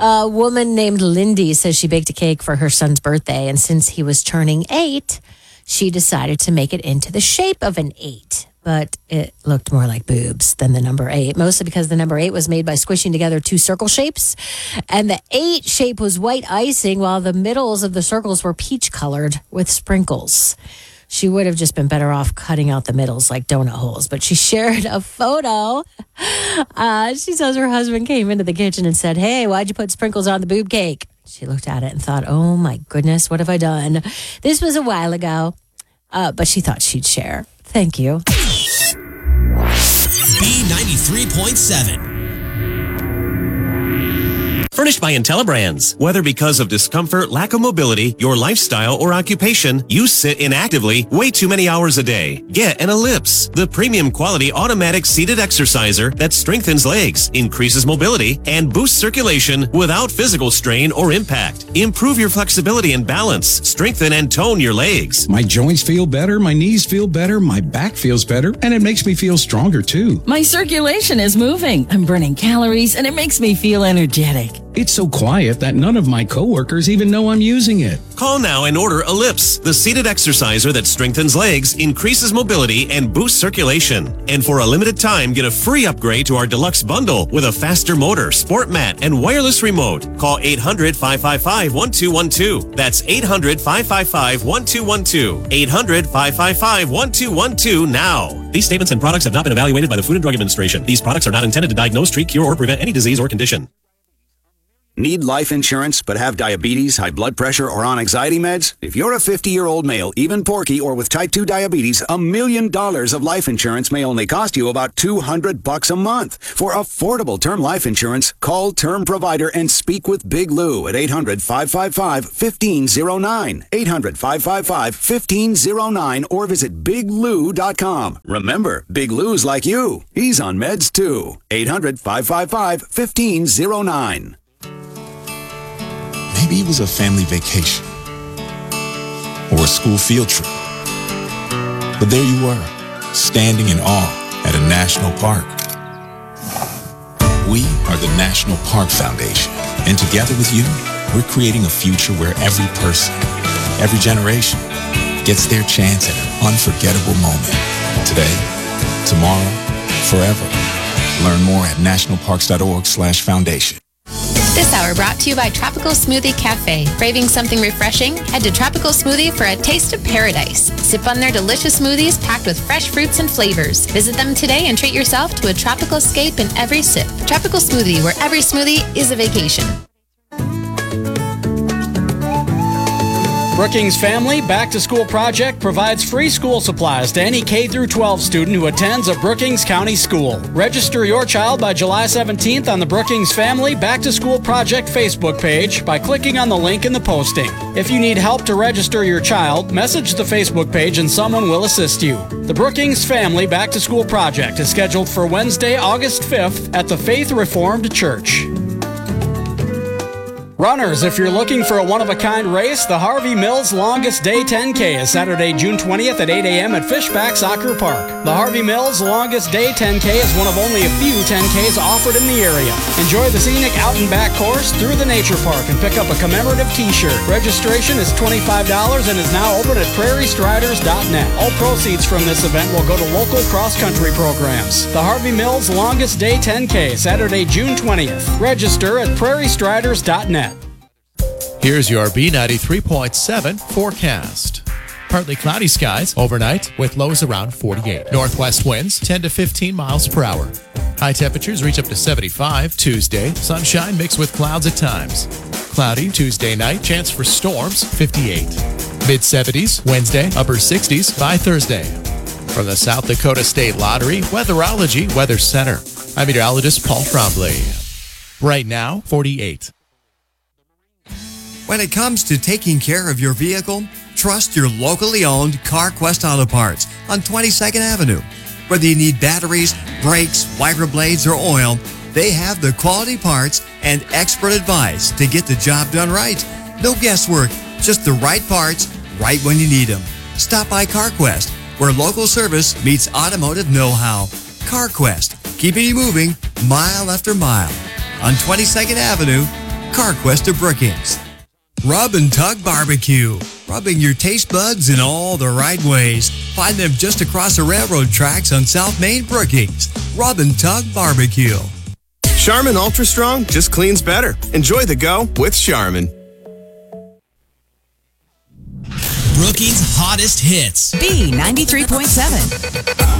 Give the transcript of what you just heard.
A woman named Lindy says she baked a cake for her son's birthday, and since he was turning 8, she decided to make it into the shape of an 8. But it looked more like boobs than the number 8, mostly because the number 8 was made by squishing together 2 circle shapes. And the 8 shape was white icing, while the middles of the circles were peach-colored with sprinkles. She would have just been better off cutting out the middles like donut holes, but she shared a photo. She says her husband came into the kitchen and said, "Hey, why'd you put sprinkles on the boob cake?" She looked at it and thought, "Oh my goodness, what have I done?" This was a while ago, but she thought she'd share. Thank you. B93.7. Furnished by IntelliBrands. Whether because of discomfort, lack of mobility, your lifestyle, or occupation, you sit inactively way too many hours a day. Get an Ellipse, the premium quality automatic seated exerciser that strengthens legs, increases mobility, and boosts circulation without physical strain or impact. Improve your flexibility and balance, strengthen and tone your legs. My joints feel better, my knees feel better, my back feels better, and it makes me feel stronger too. My circulation is moving. I'm burning calories, and it makes me feel energetic. It's so quiet that none of my coworkers even know I'm using it. Call now and order Ellipse, the seated exerciser that strengthens legs, increases mobility, and boosts circulation. And for a limited time, get a free upgrade to our deluxe bundle with a faster motor, sport mat, and wireless remote. Call 800-555-1212. That's 800-555-1212. 800-555-1212 now. These statements and products have not been evaluated by the Food and Drug Administration. These products are not intended to diagnose, treat, cure, or prevent any disease or condition. Need life insurance but have diabetes, high blood pressure, or on anxiety meds? If you're a 50-year-old male, even porky, or with type 2 diabetes, $1 million of life insurance may only cost you about $200 a month. For affordable term life insurance, call Term Provider and speak with Big Lou at 800-555-1509. 800-555-1509 or visit biglou.com. Remember, Big Lou's like you. He's on meds too. 800-555-1509. Maybe it was a family vacation or a school field trip. But there you were, standing in awe at a national park. We are the National Park Foundation, and together with you, we're creating a future where every person, every generation, gets their chance at an unforgettable moment. Today, tomorrow, forever. Learn more at nationalparks.org/foundation. This hour brought to you by Tropical Smoothie Cafe. Craving something refreshing? Head to Tropical Smoothie for a taste of paradise. Sip on their delicious smoothies packed with fresh fruits and flavors. Visit them today and treat yourself to a tropical escape in every sip. Tropical Smoothie, where every smoothie is a vacation. Brookings Family Back to School Project provides free school supplies to any K-12 student who attends a Brookings County school. Register your child by July 17th on the Brookings Family Back to School Project Facebook page by clicking on the link in the posting. If you need help to register your child, message the Facebook page and someone will assist you. The Brookings Family Back to School Project is scheduled for Wednesday, August 5th at the Faith Reformed Church. Runners, if you're looking for a one-of-a-kind race, the Harvey Mills Longest Day 10K is Saturday, June 20th at 8 a.m. at Fishback Soccer Park. The Harvey Mills Longest Day 10K is one of only a few 10Ks offered in the area. Enjoy the scenic out and back course through the nature park and pick up a commemorative t-shirt. Registration is $25 and is now open at prairiestriders.net. All proceeds from this event will go to local cross-country programs. The Harvey Mills Longest Day 10K, Saturday, June 20th. Register at prairiestriders.net. Here's your B93.7 forecast. Partly cloudy skies overnight with lows around 48. Northwest winds 10 to 15 miles per hour. High temperatures reach up to 75 Tuesday. Sunshine mixed with clouds at times. Cloudy Tuesday night, chance for storms 58. Mid-70s Wednesday, upper 60s by Thursday. From the South Dakota State Lottery Weatherology Weather Center, I'm meteorologist Paul Trombley. Right now, 48. When it comes to taking care of your vehicle, trust your locally owned CarQuest Auto Parts on 22nd Avenue. Whether you need batteries, brakes, wiper blades, or oil, they have the quality parts and expert advice to get the job done right. No guesswork, just the right parts, right when you need them. Stop by CarQuest, where local service meets automotive know-how. CarQuest, keeping you moving mile after mile. On 22nd Avenue, CarQuest of Brookings. Rub and Tug Barbecue. Rubbing your taste buds in all the right ways. Find them just across the railroad tracks on South Main Brookings. Rub and Tug Barbecue. Charmin Ultra Strong just cleans better. Enjoy the go with Charmin. Brookings' hottest hits. B93.7.